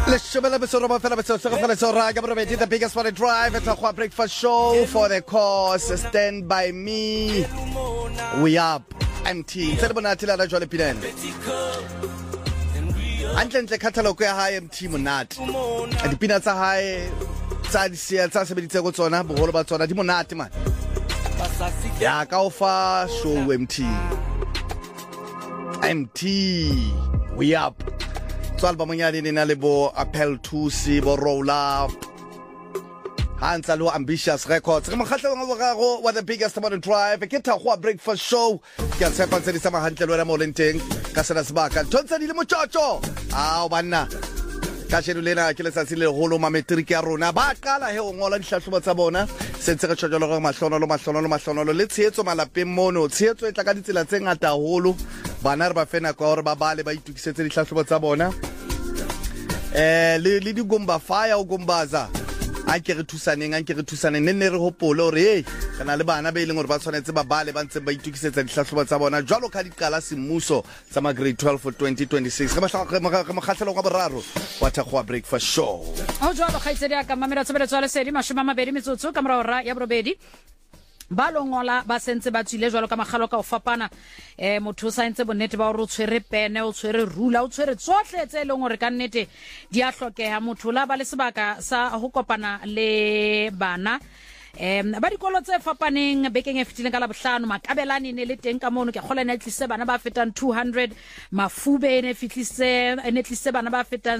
The biggest one to drive. It's a breakfast show for the cause. Stand by me. We up. MT. Celebonati la jole pinen. Antle catalog ya high MT monat. And the peanuts are high. Side seal, Sassabit go tsona, bogolo ba tsona di monate man. Ya kaofa show MT. MT. We up. Alba monyane ne na le bo Appel Thusi bo Roll Up Hansa lo Ambitious Records re mokgatlo wa boraro wa the biggest modern drive ke tha go breakfast show ke tshepa tse di sama hantle lo ya mo lenteng ka sena sebaka ntse di le motsotso banna ka shelo lena ke letsatsi le holo ma matric ya rona ba qala he o ngola dihlahlobo tsa bona sentse re tshotjolo go mahlonolo le tshetso malapeng mono tshetso e tla ka ditsela tse ngata holo bana re ba fena ka hore ba bale ba itukisetse dihlahlobo tsa bona le di gomba fire o gombaza a ke re thusaneng nne re hopole hore kana le bana ba ileng hore ba tshwanetse ba bale ba ntse ba itukisetsa dihlahlobo tsa bona jwalo ka diqala semmuso tsa ma grade 12 for 2026 re makgatlelo wa boraro wa thakgwa breakfast show o jwalo khaitsedi ka mamela tsebetso le sedi 20 metsotso ka morao ya borobedi ba longola ba sentse ba tswile jwalo ka magalo ka o fapana motho sa ntse bonnete ba o tshwere pene o tshwere rula o tshwere tsohle tse leng gore ka nnete di a hlokeha motho la ba le sebaka sa go kopana le bana ba dikolo tse fapaneng bekeng e fitileng ka la bohlano makabelane ne le teng ka mono ke kgola ne tlise bana ba fetang 200 mafube ne tlise bana ba fetang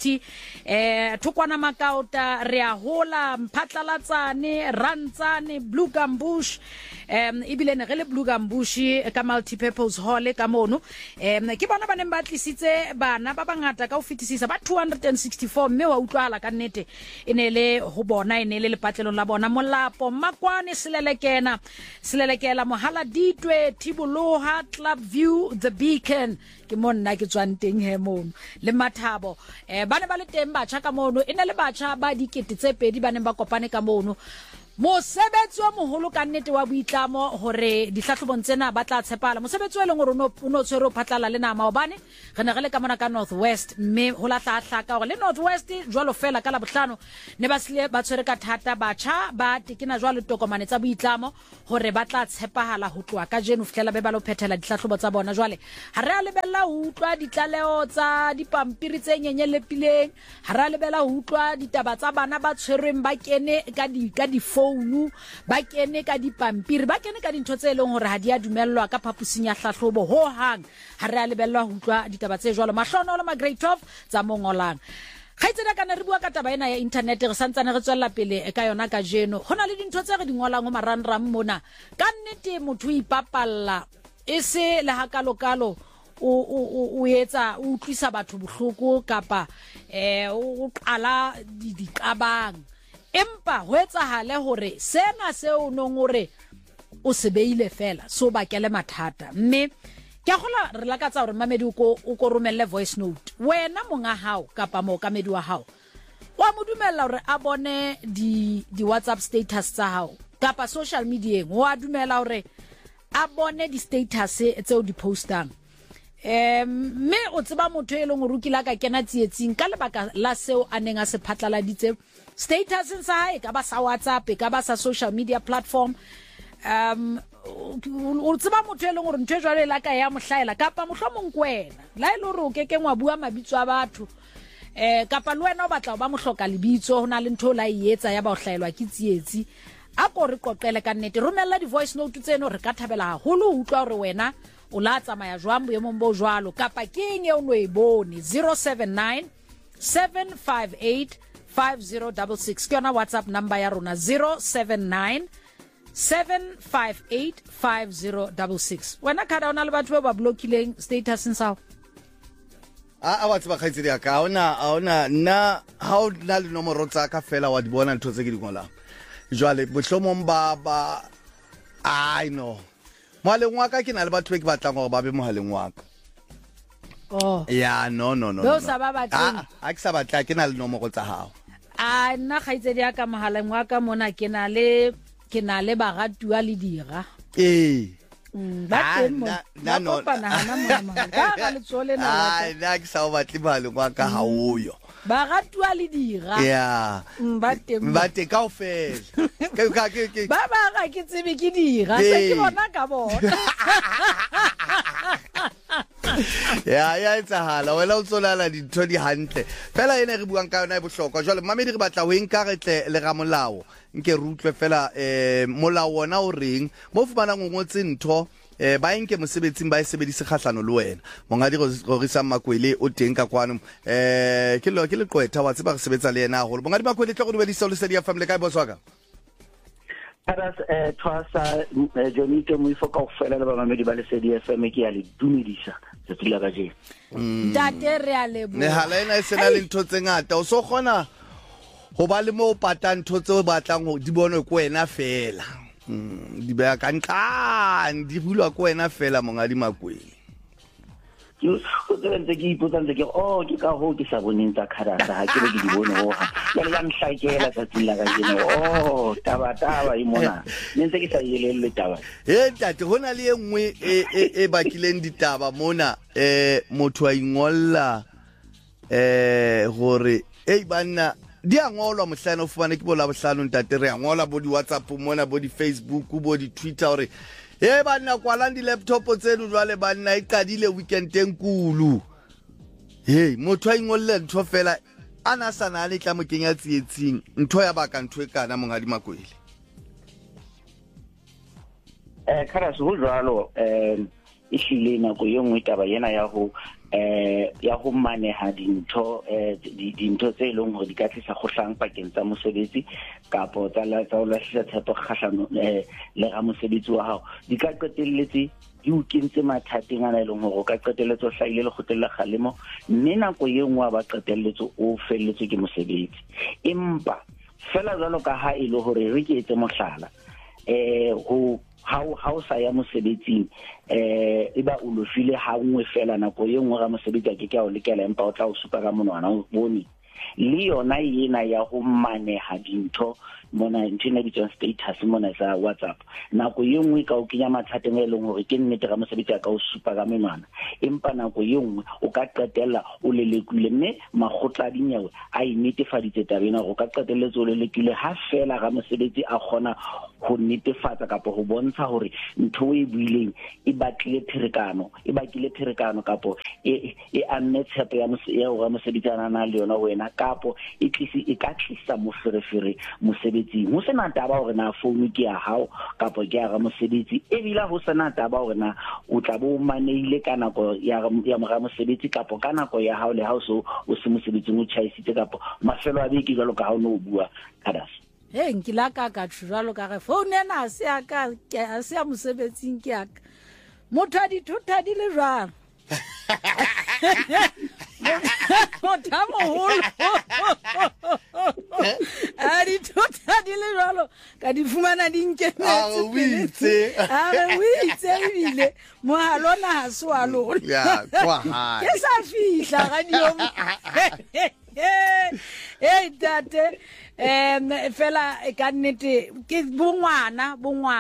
60 thokwana makauta re a hola mphatlalatsane rantsane Blue Gambush ibile ne gele Blue Gambush ka multipurpose hall ka mono ke bona ba ne ba tlisitse bana ba bangata ka o fitisisa ba 264 mme wa utlwala ka nnete ene le ho bona ene le lepatlelo la bona po makwane selelekela mohala ditwe Tiboloha Club View the Beacon ke monna ke tswang teng he mono le mathabo bana ba le teng batjha ka mono ene le batjha ba dikete tse pedi bana ba kopane ka mono mosebetsi wa moholo ka nnete wa boitlamo hore dihlahlobong tsena ba tla tshepala mosebetsi wa leng hore o no tshwere o phatlala le nama obane re ne re le ka mona ka Northwest mme ho la hlaka hore le Northwest jwalo fela ka la bohlano ne ba sile ba tshwere ka thata batjha ba tikina jwalo tokomane tsa boitlamo hore ba tla tshepahala ho tloa ka jeno fihlela be ba lo phethela dihlahlobo tsa bona jwale ha re a lebella ho utlwa ditlaleo tsa dipampiri tse nyenyelepileng ha re a lebella ho utlwa ditaba tsa bana ba tshwerweng ba kene ka di ba kene ka dipampiri ba kene ka dintho tse leng hore ha di a dumellwa ka phapusing ya hlahlobo ho hang ha re a lebellwa ho utlwa ditaba tse jwalo mahlonolo ma grade 12 tsa mongolang khaitsena kana re bua ka taba ena ya internet re santsane re tswella pele ka yona ka jeno hona le dintho tse re di ngolang ho maranrang mona ka nnete motho ipapalla e se le hakalokalo o etsa o utlwisa batho bohloko kapa o qala diqabang empa ho etsahale hore sena seo nong hore o sebeile fela so bakele mathata mme ke gola re lakatsa hore mamedi o ko romelle voice note wena monga hao kapa mo kamedi wa hao wa modumela hore a bone di WhatsApp status tsa hao kapa social media wa dumela hore a bone di status tseo di postang me o tseba motho e leng o rukila ka kena tsietsing ka lebaka la seo a neng a se phatlaladitse status sa hae ka ba sa WhatsApp ka ba sa social media platform o tseba motho e leng gore ntwe jwale la ka ya mohlaela kapa mohlomong kwena la ile hore o keke ngwa bua mabitso a batho kapa le wena o batla ba mohloka lebitso hona le ntho la ietsa ya ba o hlaelwa ke tsietsi a ko re qoqele ka nnete romella di voice note tseno re ka thabela haholo ho utlwa hore wena o la tsamaya jwang boemong bo jwalo kapa ke eng e o no e bone 079 758 5066 ke yona WhatsApp number ya rona 079 758 5066 wena khada ona le batho ba blokileng status nsao a wa tseba khaitsedi ka ona na how na le nomoro tsa ka fela wa di bona ntho tse ke di ngolang jwale bohlomong ba I know mohaleng wa ka ke na le batho be ke batlang gore ba be mohaleng wa ka no Bo sa ba batleng a ke sa batla ke na le nomoro tsa hao a nna khaitsedi ya ka mohaleng wa ka mona ke na le bagatua le dira ba teng mo na ke sa o batle mohaleng wa ka ha o yo ba gatua le dira ya ba teng ba te kaofela ba ga ke tsebe ke dira se ke bona ka bona ya etsahala wena o tsolala dintho di hantle fela ene re buang ka yona e bohlokwa jwale mamedi re batla ho enkaretle le ga molao nke rutlwe fela molao wona o reng mo fumana ngongotse ntho ba enke mosebetsing ba e sebedise kgahlano le wena mongadi Rorisa Makwele o teng ka kwano ke le qwetha wa tseba re sebetsa le yena haholo mongadi Makwele tlo go dumedisa le Lesedi FM le kae boss wa ka Paras twasa Johnny ke mo ifoka go fela le ba mamedi ba Lesedi FM ke ya le dumedisa se tsela ka je tate re a lebo ne hala ena e sena le ntho tse ngata o so gona go ba le mo pata ntho tse o batlang go di bone ko wena fela di ba ka ntlang di bulwa ko wena fela mongadi Makwele yo go tsentse ke ipotsa ke ke ka ho ke sa boneng tsa kharasa ha ke be ke di bone ho ya le ya mhlakela tsa tsela ka jeno taba imona ntse ke sa yelelle taba tate hona le engwe e bakileng ditaba mona motho a ingolla gore banna di a ngolwa mohlano o fumane ke bola bohlano ntate re a ngola bo di WhatsApp mona bo di Facebook bo di Twitter hore banna kwalang di laptop tseno jwale banna e qadile weekend enkulu motho a ingolle ntho fela ana sana le tla mo kenya tsietsing ntho ya baka ntho e kana mongadi Makwele khara se ho jwalo e shile nako ye nngwe taba yena ya ho maneha dintho tse leng hore di ka tlisa kgohlang pakeng tsa mosebetsi kapo tsa o lahlisa tshepo kgahlano le ga mosebetsi wa hao di ka qetelletse di o kentse mathateng ana leng hore o ka qetelletse o hlaile le khotella kgalemo mme nako ye nngwe ba qetelletse o felletse ke mosebetsi empa fela jalo ka ha ile hore re ke etse mohlala ha o sa ya mosebetsing eba o lofile ha nngwe fela nako ye nngwe ga mosebetsi a ke o lekela empa o tla o supa ka monwana o bone le yona yena ya go maneha dintho mona ntena bitsa status mona sa WhatsApp nako ye nngwe ka o kenya mathateng e leng hore ke nnete ga mosebetsi ka o supa ka monwana empa nako ye nngwe o ka qetella o lelekile mme magotla dinyewe a inetefaditse tabena go ka qetelletse o lelekile ha fela ga mosebetsi a khona go netefatsa kapo go bontsha hore ntho e buileng e bakile pherekano kapo e amme tshepo ya ga mosebetsi ana na le yona wena kapo e ka tlisa moferefere mosebetsi mo sena taba hore na phone ke ya hao kapo ke ya ga mosebetsi e bila ho sena taba hore na o tla bo maneile ka nako ya ga mosebetsi kapo ka nako ya hao le hao so o se mosebetsing o chaisitse kapo mafelo a beke jalo ka ha o no bua kadas nkila ka tshuralo ka ge phone ena se ya mosebetsing ke ya motho a dithuta di le jwang motamo holo a dithuta di le jwalo ka di fumana di nkemetse ebile mohalona ha se wa lona ke sa fihla ga diomo tate fela ka nnete ke bongwana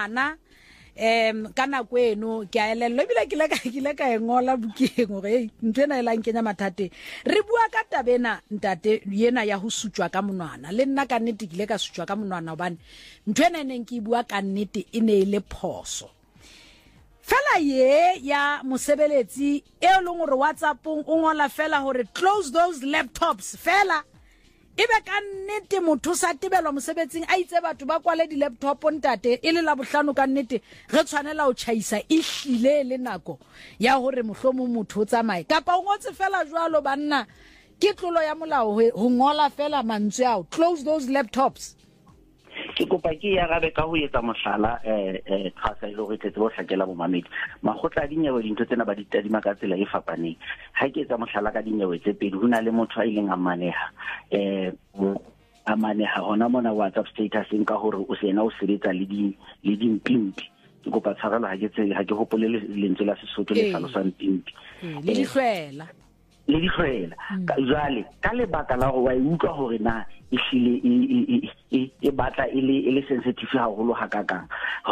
ka nako eno ke a elello ebile ke le ka ngola bukeng gore ntwena e lang kenya mathate re bua ka tabena ntate yena ya ho sutswa ka monwana le nna ka nnete ke le ka sutswa ka monwana hobane ntwena neng ke bua ka nnete e ne ile phoso fela ye ya mosebeletsi e leng gore WhatsAppong o ngola fela hore close those laptops fela ebe ka nnete motho sa tebelwa mosebetsing a itse batho ba kwale di laptop ntate e le la bohlano ka nnete re tshwanela o chaisa e hlile le nako ya hore mohlomo motho o tsamaye kapa o ngotse fela jwalo banna ke tlolo ya molao ho ngola fela mantswe ao close those laptops ke kopa ke ya gabe ka ho etsa mohlala khasa ile go tletse bo hlakela bo mamedi magotla dinyewe dintho tsena ba ditadima ka tsela e fapaneng ha ke etsa mohlala ka dinyewe tse pedi hona le motho a ileng a maneha hona mona WhatsApp status ka hore o sena o sebetsa le dimpimpi ke kopa tshwarelo ha ke hopole lentswe la Sesotho le hlalosang pimpi le dihlwela le di hlwela jwale ka lebaka la go wa utlwa hore na ehlile e batla ile sensitive haholo hakakang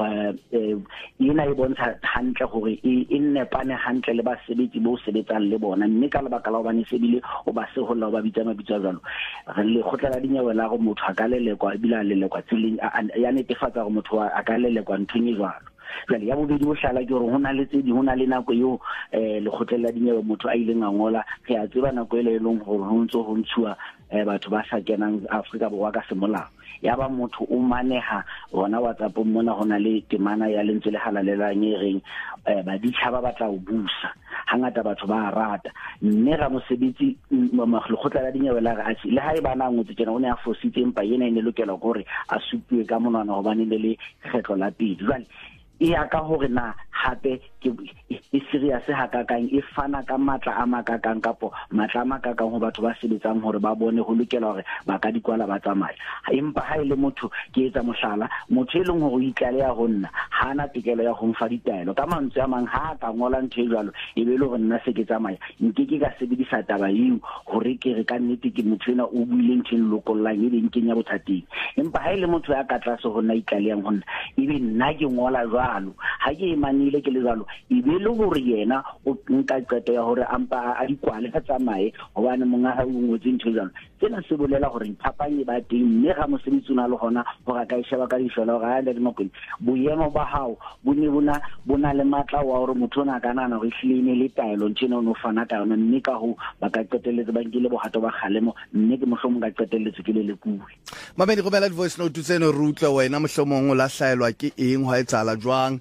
ina e bontsha hantle gore e nepane hantle le basebetsi bo sebetsang le bona mme ka lebaka la go bane sebile o ba se holla ba bitsa mabitso jalo le khotlela dinyewe la go motho a ka lelekwa bila lelekwa tseleng ya netefatsa go motho a ka lelekwa nthong jwalo jwale ya bobedi bo hlala ke gore hona le tse di hona le nako yo le khotlela dinyewe motho a ile ngola ge a tseba nako ile long gore ho ntso ho ntshuwa batho ba sa kenang Afrika Borwa ka semolao ya ba motho o maneha bona WhatsApp mona hona le temana ya lentswe le halalela nyereng ba di tshaba batla o busa hangata batho ba rata mme ga mosebetsi lekgotla la dinyewe la ga le ha e bana ngotse tsena o ne a fositse empa yena ene lokela gore a supiwe ka monwana go bane le kgetlo la pedi jwale ya ka hore na hape ke serious hakakang e fana ka matla a makakang kapo matla a makakang ho batho ba sebetsang hore ba bone ho lokela hore ba ka dikwala ba tsamaya empa ha ile motho ke etsa mohlala motho e leng hore o itlaleya ho nna hana tikelo ya go mfa ditaelo ka mantswe a mang ha ka ngola ntho e jwalo e be le hore nna se ke tsamaya nke ke ka sebedisa taba eo hore ke re ka nnete ke motho ena o buile ntho lokollang e be nkenya bothateng empa ha ile motho ya ka tlase ho nna itlaleya ho nna e be nna ke ngola ha ke imanile ke le jalo e be le hore yena o nka qeto ya hore ampa a dikwale ka tsamaye hobane monga ha o ngotse ntho jalo tsena se bolela hore phapanye ba teng mme ga mosebetsi una le hona go ga ka isheba ka disholo ga ya le mokgwe boemo ba hao bo ne bona le matla wa hore motho ona ka nana go ihlile le taelo ntshena o no fana ka yona mme ka ho ba ka qetelletse ba nkile bohato ba kgalemo mme ke mohlomong ka qetelletse ke le kuwe mamedi go bela voice note tseno re utlwa wena mohlomong o la hlaelwa ke eng ho etsala jwang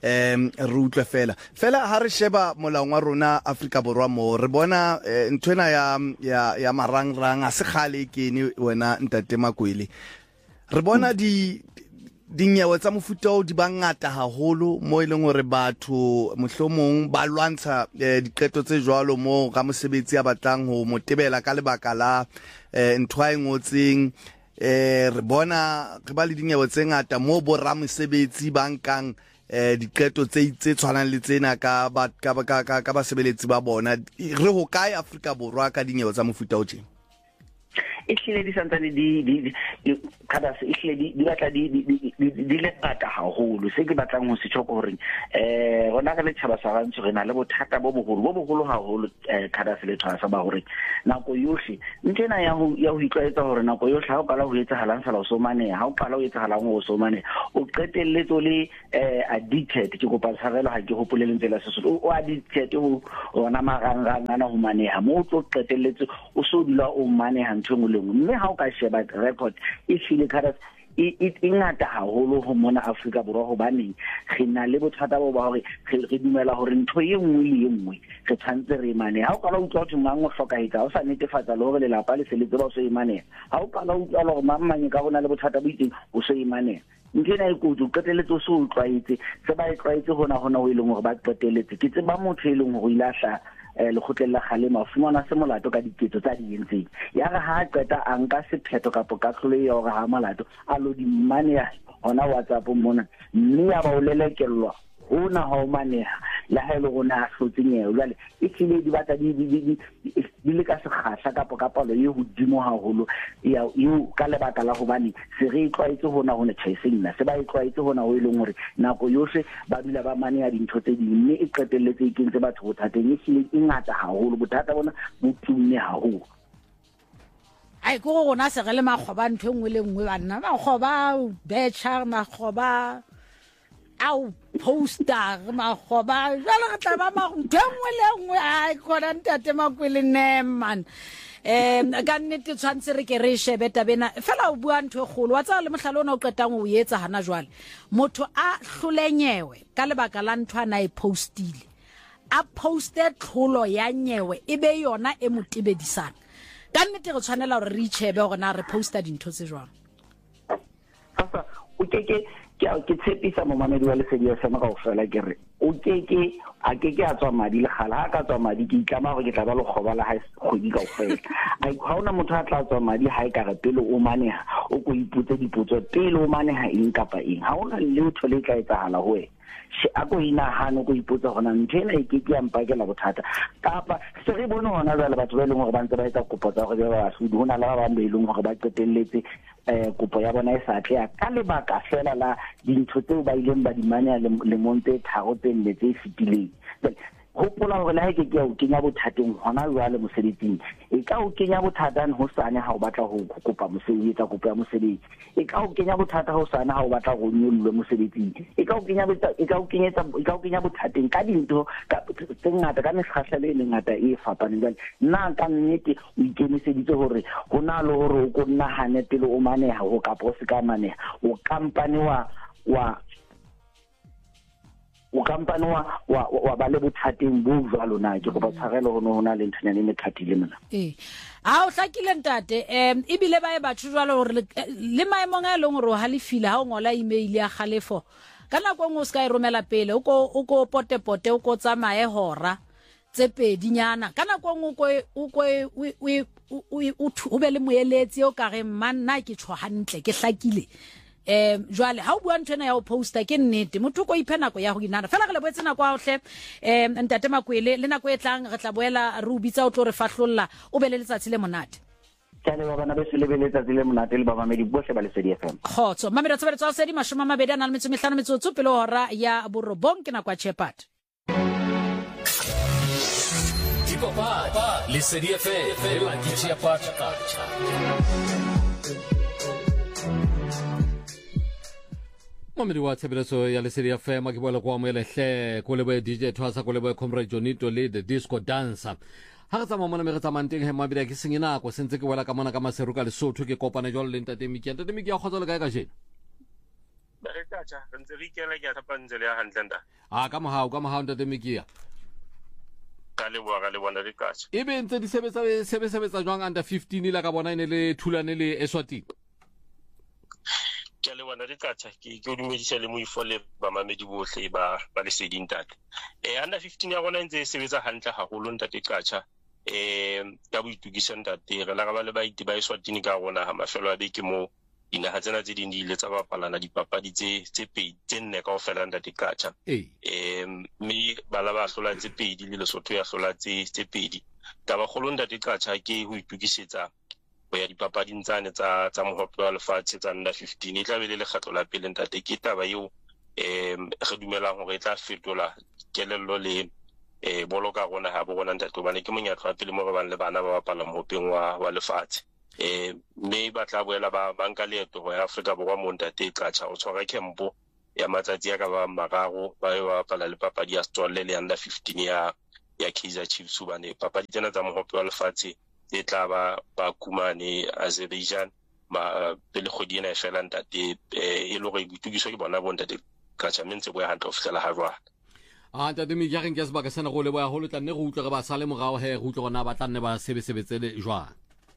re utlwe fela ha re sheba molaong wa rona Afrika Borwa mo re bona nthwena ya marangrang a se khale kene wena ntate Makwele re bona dinyewe tsa mofuta o di bangata haholo mo ileng hore batho mohlomong ba lwantsha diqeto tse jwalo mo ga mosebetsi a batlang ho motebela ka lebaka la ntwa ngotseng re bona re ba le dinyewe tse ngata mo bo ramosebetsi bankang diqeto tse tshwanang le tsena ka basebeletsi ba bona re ho kae Afrika Borwa ka dinyewe tsa mofuta o tjena ehlile di santsane di kada se ehlile di batla di le ngata haholo se ke batlang ho se tshoko hore rona ka le tshaba sa rantso re na le bothata bo bogolo haholo kada se le tshwasa ba hore nako yohle ntena ya ho itlwaetsa hore nako yohle ha o kala ho etsahalang sala o somane ha o kala ho etsahalang o somane o qetelletse le addicted ke go pasarela ha ke hopolele ntsela se o addicted ho ona marang ana ho maneha mo o tlo qetelletse o so dula o maneha ntho mme ha o ka sheba record e file kada e ngata haholo ho mona Afrika Borwa ho bane re na le bothata bo ba hore re dumela hore ntho e nngwe le e nngwe re tshantse re imane ha o ka la utlwa ho mang o hlokahetsa o sa netefatsa le hore le lapa le se le tseba o so imane ha o ka la utlwa hore mamanye ka bona le bothata bo itseng o so imane ntena e kutsu qetelletse o so utlwaetse se ba e tlwaetse hona o ileng hore ba qetelletse ke tseba motho e leng hore ile a le khotlela khalema fumana se molato ka diketso tsa dientseng ya ga ha qeta a nka sephetho kapo ka tlole ya hore ha molato a lo di maneha hona WhatsApp mona mme ya ba o lelekelwa hona ha o maneha la ha ile gona a hlotsenyewe jwale e tlile di batla di le ka sekgahla kapo ka palo ye hodimo haholo ya yo ka lebaka la go bane se re itlwaetse hona chasing na se ba itlwaetse hona ho ile ngore nako yohle ba dula ba maneha dintho tse ding mme e qetelletse e kentse batho bothateng e tlile e ngata haholo bothata bona bo tumme haholo ai go gona se re le makgoba ntho engwe le engwe bana makgoba betcha makgoba au poster makgoba jalo re tla ba ntho engwe le engwe ai khona ntate Makwele ne man ka nnete tshwantse re ke re shebe tabena fela o bua ntho e kgolo wa tsa le mohlalo ona o qetang o etsa hana jwale motho a hlolenyewe ka lebaka la ntho ana e postile a posted tlholo ya nyewe e be yona e motebedisana ka nnete re tshwanela hore re itshebe gore na re posta dintho tse jwang sasa o ke tshepisa mo mamedi wa lesedi ya sema ka ofela ke re o a tswa madi le gala ha ka tswa madi ke itlama go ke tla ba le khoba la ha kgodi ka ofela ai ha ona motho a tla tswa madi ha e ka re pele o maneha o go iputse diputso pele o maneha eng kapa eng ha ona le utho le tla etsahala ho wena a go inahane go ipotsa gona nthena e ke ya mpakela bothata kapa se re bone hona jwale batho ba leng gore ba ntse ba etsa kopo tsa gore ba basudi hona la ba ba leng gore ba qetelletse kopo ya bona e sa tle ka lebaka fela la dintho tseo ba ileng ba di manya le monte tharo tse nne tse fitileng hopola gore la ke ke o kenya bothateng hona jwale mosebetsing e ka o kenya bothatang ho sane ha o batla ho kopa mosebetsi tsa kopo ya mosebetsi e ka o kenya bothata ho sane ha o batla go nyollwe mosebetsing e ka o kenya bothateng ka dintho ka tse ngata ka mesakgahla le ngata e fapaneng jwale nna ka nnete o ikemiseditse hore hona le hore o go nahane pele o maneha ho ka se ka maneha o kampane wa ba le bothateng bo jwalo na ke go ba tshwarelo hona le ntshanyane le methatile mona ha o hlakile ntate ibile ba e batho jwalo hore le maemong a leng hore o halefile ha o ngola email ya khalefo kana go ngo ska e romela pele o ko pote o ko tsamaye hora tse pedinyana kana go ngo o be le moeletsi o ka re manna ke tshwa hantle ke hlakile jwale ha o bua ntwena ya o poster ke nnete motho go iphe nako ya go inana fela re le boetse nako a ohle ntate Makwele le nako e tlang re tla boela re ubitsa o tlo re fahlolla o be le letsatsi le monate tsale ba bana be se le letsatsi le monate le ba mamedi bohle ba le Lesedi FM khotso mamedi tshebetso tsa Lesedi 25 metsotso pele hora ya borobong ke nako a Shepherd Lesedi FM la Shepherd Mamedi wa tshebeletso ya Lesedi FM ke boela go amoelehle go lebo DJ Thwasa go lebo Comrade Jonito le the Disco Dancer ha re tsamaya mona me re tsamanteng he mabedi ke seng nako sentse ke boela ka mona ka maseru ka Lesotho ke kopana jwalo le ntate Miki ya khotsa le kae ka jeno ba re tsa ntse re ikela ke tsa pantsele ya hantlenda ka mohau ntate Miki ya ka le bona le katsha e be ntse di sebetsa jwang under 15 la ka bona ene le thulane le Eswatini ke le bona re katsha ke o dumedisa le moifole ba mamedi bohle ba Lesedi ntate under 15 ya rona ntse sebetsa hantle haholo ntate katsha ka boitukisa ntate re la ga ba le baiti ba Eswatini ka rona ha mafelo a beke mo dinaga tsena tse ding di ile tsa bapalana dipapadi tse pedi tse nne ka ofela ntate katsha mme ba la ba hlola tse pedi le Lesotho ya hlola tse pedi ka ba kgolo ntate katsha ke ho itukisetsa go ya dipapading tsane tsa mohope wa lefatshe tsa under 15 e tla be le lekgatlo la pele ntate ke taba eo re dumelang hore e tla fetola kelello le bolo ka rona ha bo rona ntate bana ke monyatlo wa pele mo ba bang le bana ba bapala mohopeng wa lefatshe mme ba tla boela ba nka leeto go ya Afrika Borwa mo ntate katsha o tshwara kempo ya matsatsi ya ka ba mararo ba yo bapala le papadi ya Stolle le under 15 ya Kaizer Chiefs bane papadi tsena tsa mohope wa lefatshe e tla ba kumane Azerbaijan pele kgwedi ena e fela ntate e le gore boitukiso ke bona bo ntate katsha mentse bo ya hantle o fihlela ha jwale ntate Miki ya ke sebaka sena go le boya holo tla nne go utlwa ba sale morao he go utlwa gona ba tla nne ba sebetsele jwang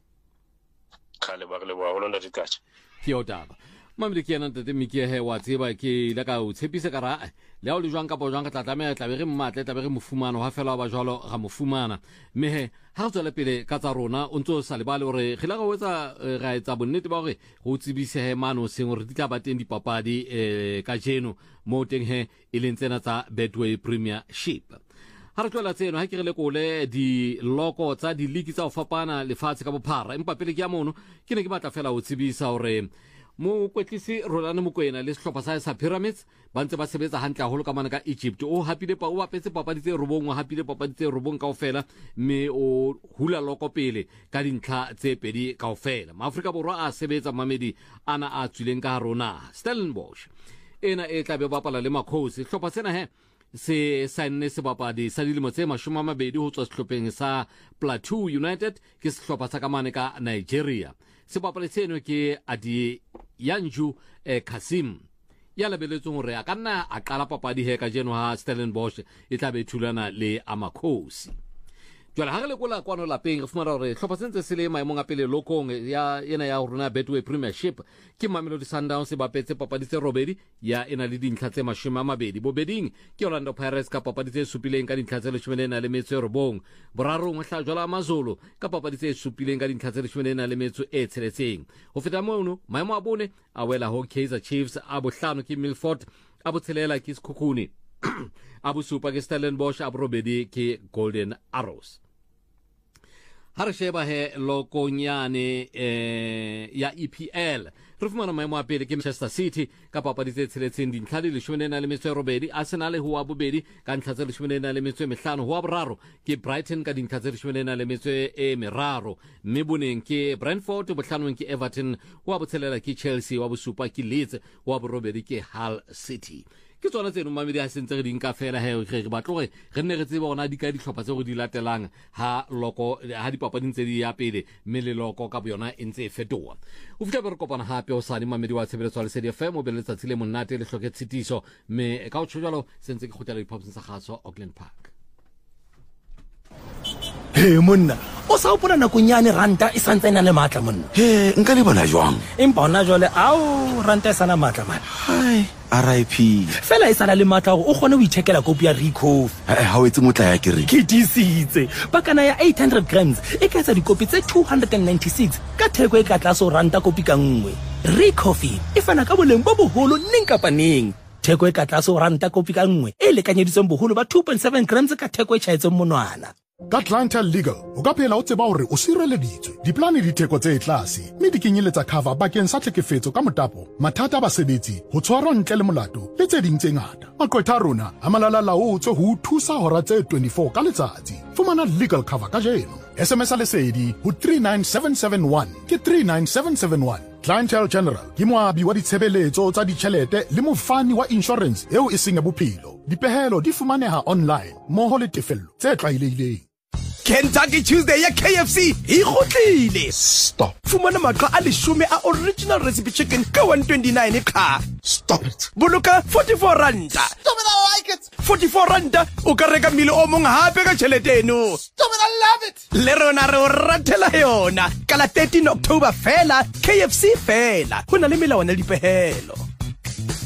khale ba le boya holo ntate katsha ke o taba mamedi ke ntate Miki he wa tseba ke la ka o tshepise ka ra le ha o le jwang ka jwang ka tlatlameya tla be re mmatle tla be re mofumana ha fela ba jwalo ga mofumana mme he ha o tswela pele ka tsa rona o ntse o sa lebale hore ge la go etsa ga etsa bonnete ba gore go tsebise he mano seng hore di tla ba teng dipapadi ka jeno mo teng he e leng tsena tsa Betway Premiership ha re tlola tseno ha ke re le kole di loko tsa di league tsa o fapana lefatshe ka bophara empa pele ke ya mono ke ne ke batla fela o tsebisa hore mo kwetlisi Rolane Mokoena le sehlopha sa Pyramids ba ntse ba sebetsa hantle haholo ka mana ka Egypt o hapile o bapetse papadi tse robong o hapile papadi tse robong kaofela mme o hula loko pele ka dintlha tse pedi kaofela maAfrika Borwa a sebetsa mamedi ana a tswileng ka rona Stellenbosch ena e tla be bapala le Makhosi sehlopha sena he se saenne sebapadi sa dilemo tse 20 ho tswa sehlopheng sa Plateau United ke sehlopha sa kamane ka Nigeria sebapadi seno ke Adi Yanju Kasim ya lebeletsong hore a kanna a qala papadi he ka jeno ha Stellenbosch e tla be thulana le Amakhosi jwale ha re le kola kwano lapeng re fumana hore hlopha sentse se le maemong a pele lokong ya ena ya rona Betway Premiership ke Mamelodi Sundowns ba petse papadi tse robedi ya ena le dintlha tse 20 bobeding ke Orlando Pirates ka papadi tse supileng ka dintlha tse 19 borarong hla jwala Amazulu ka papadi tse supileng ka dintlha tse 19 ho feta mono maemo a bone a wela ho Kaizer Chiefs a bohlano ke Milford a botshelela ke Sekhukhune a bosupa ke Stellenbosch a borobedi ke Golden Arrows. Ha re sheba he lokonyane ya EPL re fumana maemo a pele ke Manchester City ka papadi tse tsheletseng dintlha di 18, Arsenal ho wa bobedi ka ntlha tse 15, ho wa boraro ke Brighton ka dintlha tse 13, mme boneng ke Brentford, bohlanong ke Everton, ho wa botshelela ke Chelsea, wa bosupa ke Leeds, wa borobedi ke Hull City. Ke tsona tseno mamedi a sentse re dinka fela he re batloge re nne re tsebe bona di ka ditlhopha tse go di latelang ha dipapading tse di ya pele mme le loko ka boyona e ntse e fetoga. O fitla be re kopana hape o sane mamedi wa tshebeletso wa Lesedi FM o be letsatsi le monate le hloke tshitiso mme ka o tshojalo sentse ke khotela diphaposing sa gaso Auckland Park. He monna o sa opona nakonyane ranta e santse ena le matla monna. He nka le bona jwang Empa ona jole au ranta e sana matla man. hai RIP Fela e sala le matla o kgone ho ithekela kopi ya Recof. ha o etse motla ya kere Ke disitse pakana ya 800 grams e ka etsa dikopi tse 296 ka theko e ka tlase ranta kopi ka nngwe. Recof e fana ka boleng bo boholo neng kapa neng. Theko e ka tlase ranta kopi ka nngwe e lekanyeditsweng boholo ba 2.7 grams ka theko e tjhaetseng monwana. Ka Clientele Legal o ka phela o tseba hore o sireleditswe diplane di theko tse tlase mme di kenyeletsa cover bakeng sa tlhekefetso ka motapo mathata a basebetsi ho tshwarwa ntle le molato le tse ding tse ngata maqwetha rona a malala-laotswe ho thusa hora tse 24 ka letsatsi. Fumana legal cover ka jeno SMS Lesedi ho 39771 ke 39771. Clientele General ke moabi wa ditshebeletso tsa ditjhelete le mofani wa insurance eo e seng ya bophelo. Dipehelo di fumaneha online moho le tefello tse tlwaelehileng. Kentucky Tuesday ya KFC e kgotlile. Stop. Fumana maqha a 10 a original recipe chicken ka 129 ka. Stop it. Boloka 44 randa. Stop it, I like it. 44 randa o ka reka mmile o mong hape ka tjhelete eno. Stop it, I love it. Le rona re o ratela yona ka la 13 October fela KFC fela. Ho na le melawana le dipehelo.